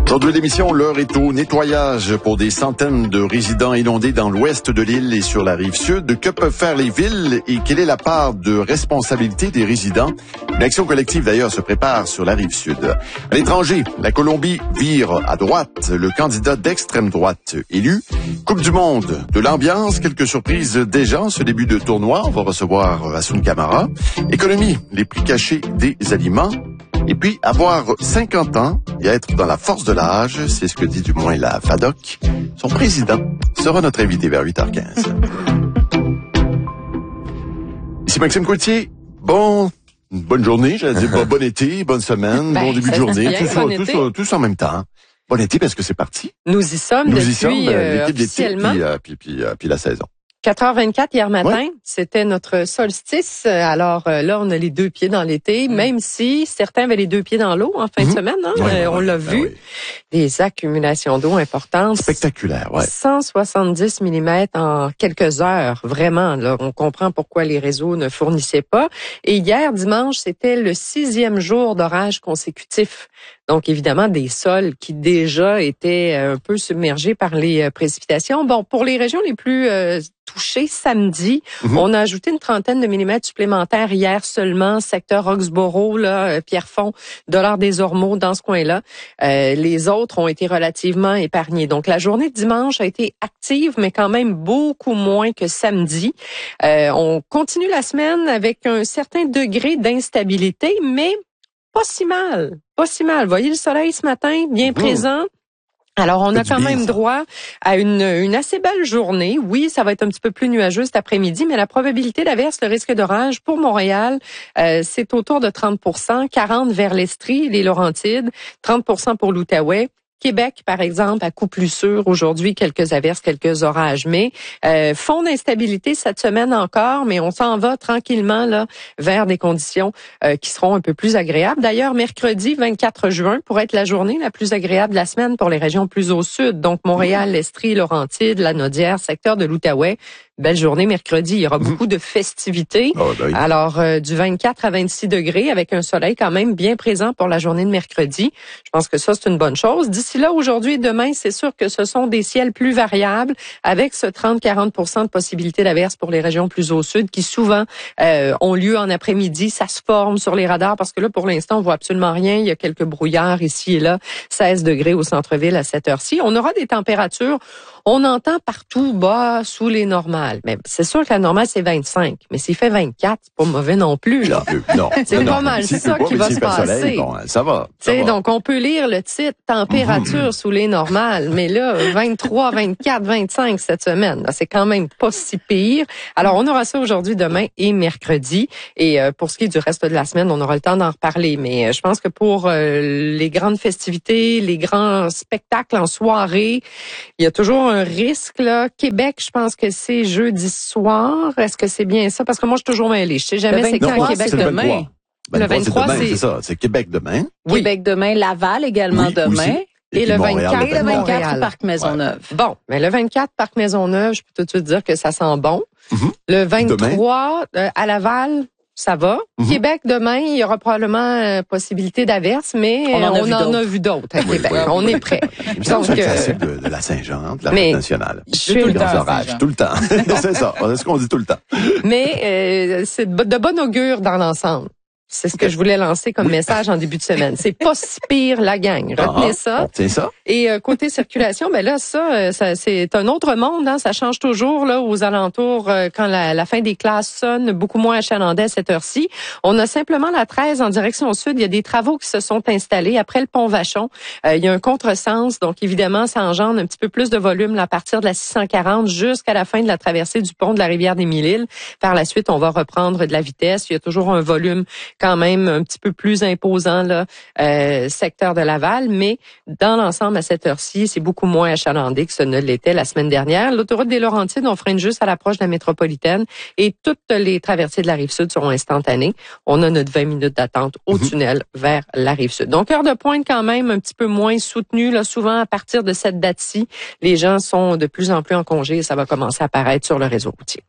Aujourd'hui, l'émission, l'heure est au nettoyage pour des centaines de résidents inondés dans l'ouest de l'île et sur la rive sud. Que peuvent faire les villes et quelle est la part de responsabilité des résidents? Une action collective, d'ailleurs, se prépare sur la rive sud. À l'étranger, la Colombie vire à droite. Le candidat d'extrême droite élu. Coupe du monde, de l'ambiance, quelques surprises déjà en ce début de tournoi. On va recevoir Hassoun Camara. Économie, les prix cachés des aliments. Et puis, avoir 50 ans et être dans la force de l'âge, c'est ce que dit du moins la FADOC. Son président sera notre invité vers 8h15. Ici Maxime Coutier. Bonne journée, j'allais dire bon été, bonne semaine, bon début de journée, bien, tout ça en même temps. Bon été parce que c'est parti. Nous y sommes depuis officiellement. Puis la saison. 4h24 hier matin, c'était notre solstice. Alors là, on a les deux pieds dans l'été, même si certains avaient les deux pieds dans l'eau en fin de semaine. On l'a vu. Oui. Des accumulations d'eau importantes. Spectaculaire, ouais. 170 mm en quelques heures. Vraiment, là, on comprend pourquoi les réseaux ne fournissaient pas. Et hier, dimanche, c'était le 6e jour d'orage consécutif. Donc, évidemment, des sols qui déjà étaient un peu submergés par les précipitations. Bon, pour les régions les plus touchées, samedi, on a ajouté une trentaine de millimètres supplémentaires hier seulement, secteur Roxborough, là, Pierrefonds, Dollard-des-Ormeaux, dans ce coin-là. Les autres ont été relativement épargnés. Donc, la journée de dimanche a été active, mais quand même beaucoup moins que samedi. On continue la semaine avec un certain degré d'instabilité, mais pas si mal. Vous voyez le soleil ce matin, bien présent. Alors, on a quand même droit à une assez belle journée. Oui, ça va être un petit peu plus nuageux cet après-midi, mais la probabilité d'averse, le risque d'orage pour Montréal, c'est autour de 30%, 40% vers l'Estrie, les Laurentides, 30% pour l'Outaouais. Québec, par exemple, à coup plus sûr, aujourd'hui, quelques averses, quelques orages. Mais fond d'instabilité cette semaine encore, mais on s'en va tranquillement là vers des conditions qui seront un peu plus agréables. D'ailleurs, mercredi 24 juin pourrait être la journée la plus agréable de la semaine pour les régions plus au sud. Donc, Montréal, l'Estrie, Laurentides, la Naudière, secteur de l'Outaouais. Belle journée mercredi. Il y aura beaucoup de festivités. Alors, du 24 à 26 degrés avec un soleil quand même bien présent pour la journée de mercredi. Je pense que ça, c'est une bonne chose. D'ici là, aujourd'hui et demain, c'est sûr que ce sont des ciels plus variables avec ce 30-40% de possibilité d'averse pour les régions plus au sud qui souvent ont lieu en après-midi. Ça se forme sur les radars parce que là, pour l'instant, on voit absolument rien. Il y a quelques brouillards ici et là. 16 degrés au centre-ville à cette heure-ci. On aura des températures. On entend partout bas sous les normales. Mais c'est sûr que la normale, c'est 25. Mais s'il fait 24, c'est pas mauvais non plus, là. Non. C'est pas mal ça qui va se passer. Soleil, bon, ça va. Donc, on peut lire le titre « Température sous les normales ». Mais là, 23, 24, 25 cette semaine. Là, c'est quand même pas si pire. Alors, on aura ça aujourd'hui, demain et mercredi. Et pour ce qui est du reste de la semaine, on aura le temps d'en reparler. Mais je pense que pour les grandes festivités, les grands spectacles en soirée, il y a toujours un risque, là. Québec, je pense que c'est jeudi soir. Est-ce que c'est bien ça? Parce que moi, je suis toujours mêlée. Je sais jamais c'est quand Québec demain. Le 23, c'est ça. C'est Québec demain. Oui. Québec demain, Laval également demain. Aussi. Et le 24, le 24, Parc Maisonneuve. Ouais. Bon, mais le 24, Parc Maisonneuve, je peux tout de suite dire que ça sent bon. Le 23, à Laval, ça va. Québec, demain, il y aura probablement possibilité d'averse, mais on en a vu d'autres à Québec. On est prêt. Donc, c'est de la Saint-Jean, de la fête nationale. Tout le temps. C'est ça. C'est ce qu'on dit tout le temps. Mais c'est de bon augure dans l'ensemble. C'est ce que je voulais lancer comme message en début de semaine. C'est pas si pire, la gang. Retenez ça. C'est ça. Et côté circulation, ben là, ça c'est un autre monde. Hein. Ça change toujours là aux alentours quand la fin des classes sonne, beaucoup moins achalandé à cette heure-ci. On a simplement la 13 en direction sud. Il y a des travaux qui se sont installés après le pont Vachon. Il y a un contresens, donc évidemment, ça engendre un petit peu plus de volume là, à partir de la 640 jusqu'à la fin de la traversée du pont de la rivière des Mille-Îles. Par la suite, on va reprendre de la vitesse. Il y a toujours un volume quand même un petit peu plus imposant là, secteur de Laval, mais dans l'ensemble à cette heure-ci, c'est beaucoup moins achalandé que ce ne l'était la semaine dernière. L'autoroute des Laurentides, on freine juste à l'approche de la métropolitaine et toutes les traversées de la Rive-Sud seront instantanées. On a notre 20 minutes d'attente au tunnel vers la Rive-Sud. Donc, heure de pointe quand même un petit peu moins soutenue. Là, souvent, à partir de cette date-ci, les gens sont de plus en plus en congé et ça va commencer à apparaître sur le réseau routier. Ouais.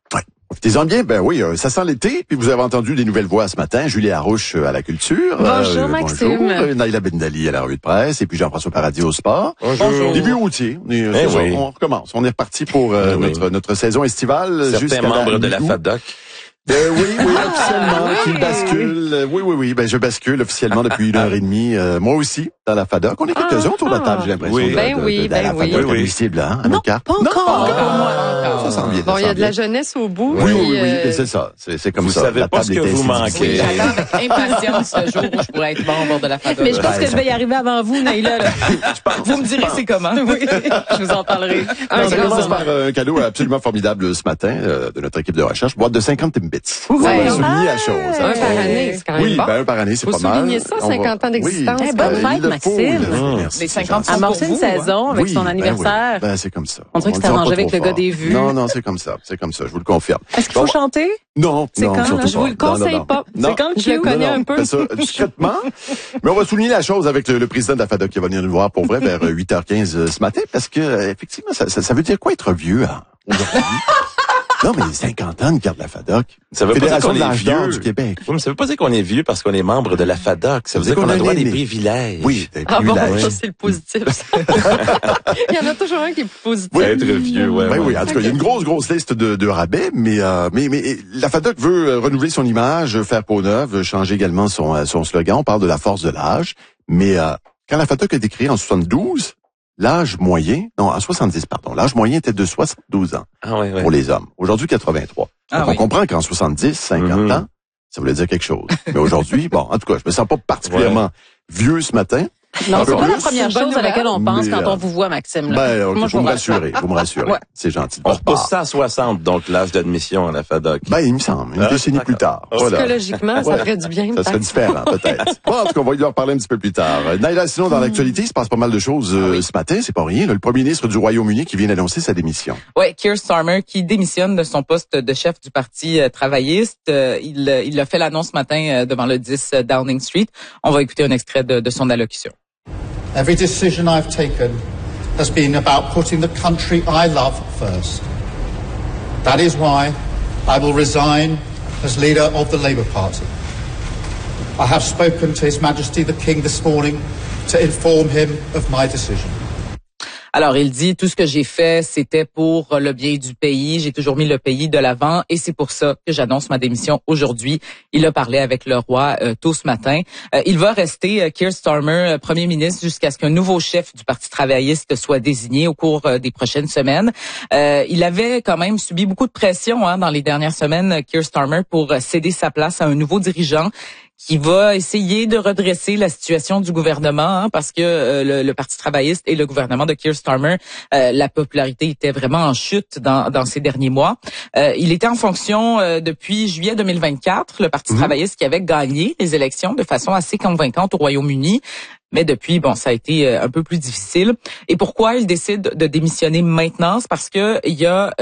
Profitez-en bien. Ben oui, ça sent l'été. Puis vous avez entendu des nouvelles voix ce matin. Julie Larouche à la culture. Bonjour Maxime. Bonjour. Naïla Bendali à la revue de presse. Et puis Jean-François Paradis au sport. Bonjour. Début routier. On recommence. On est reparti pour notre saison estivale. Certains membres de la FADOC. Oui, officiellement, qui bascule. Oui. Ben, je bascule officiellement depuis 1h30. Moi aussi, dans la FADOC. On est quelques-uns autour de la table, j'ai l'impression. Oui. De la FADOC, invisible, hein, à nos cartes. Pas encore. Ça s'en vient. Bon, il y a de la jeunesse au bout. Oui, c'est ça. C'est comme ça. Vous savez pas ce que vous manquez. J'attends avec impatience ce jour où je pourrais être membre de la FADOC. Mais je pense que je vais y arriver avant vous, Naïla. Vous me direz c'est comment. Oui, je vous en parlerai. Ça commence par un cadeau absolument formidable ce matin de notre équipe de recherche. Boîte de 50 Timbits. On va souligner la chose. Un par année, c'est quand même Oui, bon. un par année, c'est pas mal. Faut souligner ça, 50 ans d'existence. Oui. Bonne fête, Maxime. Merci. Les 50 Amorcer une saison avec son anniversaire. Ben, c'est comme ça. On dirait que c'est le arrangé dira pas avec le trop gars fort. des vues. Non, c'est comme ça. C'est comme ça, je vous le confirme. Est-ce qu'il faut chanter? Non, C'est quand, surtout là? Je vous le conseille pas. Non. C'est quand je le connais un peu. Fais ça discrètement. Mais on va souligner la chose avec le président de la FADOC qui va venir nous voir pour vrai vers 8h15 ce matin parce que effectivement, ça veut dire quoi être vieux hein, aujourd'hui? Non, mais 50 ans de garde la FADOC. Ça veut pas dire Fédération qu'on de est l'âge d'or vieux. du Québec. Oui, mais ça veut pas dire qu'on est vieux parce qu'on est membre de la FADOC. Ça veut dire qu'on a droit à des privilèges. Oui, des Ah bon, privilèges. ça c'est le positif. ça. Il y en a toujours un qui est plus positif. Être vieux, ouais. Ben oui, en tout cas, il y a une grosse liste de rabais, mais la FADOC veut renouveler son image, faire peau neuve, changer également son slogan. On parle de la force de l'âge, mais quand la FADOC a été créée en 72, en 70, l'âge moyen était de 72 ans pour les hommes. Aujourd'hui, 83. Donc, on comprend qu'en 70, 50 ans, ça voulait dire quelque chose. Mais aujourd'hui, bon, en tout cas, je me sens pas particulièrement vieux ce matin. Non, c'est peu pas la plus. première chose à laquelle on pense Mais, quand on vous voit, Maxime. Là. Ben, ok, Moi, je vous me rassure. rassurez. Ouais. C'est gentil. de On votre part. repousse ça à 60, donc l'âge d'admission à la FADOC. Ben, il me semble, une décennie plus tard. Voilà. Psychologiquement, ça ferait du bien. Ça serait différent, peut-être. Bon, en tout cas, on va y en parler un petit peu plus tard. Naïla, sinon, dans l'actualité, il se passe pas mal de choses ce matin. C'est pas rien. Là, le premier ministre du Royaume-Uni qui vient d'annoncer sa démission. Ouais, Keir Starmer qui démissionne de son poste de chef du Parti travailliste. Il a fait l'annonce ce matin devant le 10 Downing Street. On va écouter un extrait de son allocution. Every decision I've taken has been about putting the country I love first. That is why I will resign as leader of the Labour Party. I have spoken to His Majesty the King this morning to inform him of my decision. Alors, il dit, tout ce que j'ai fait, c'était pour le bien du pays. J'ai toujours mis le pays de l'avant et c'est pour ça que j'annonce ma démission aujourd'hui. Il a parlé avec le roi tôt ce matin. Il va rester, Keir Starmer, premier ministre, jusqu'à ce qu'un nouveau chef du Parti travailliste soit désigné au cours des prochaines semaines. Il avait quand même subi beaucoup de pression dans les dernières semaines, Keir Starmer, pour céder sa place à un nouveau dirigeant qui va essayer de redresser la situation du gouvernement parce que le Parti travailliste et le gouvernement de Keir Starmer, la popularité était vraiment en chute dans ces derniers mois. Il était en fonction depuis juillet 2024, le Parti travailliste qui avait gagné les élections de façon assez convaincante au Royaume-Uni. Mais depuis, ça a été un peu plus difficile. Et pourquoi il décide de démissionner maintenant? C'est parce que il y a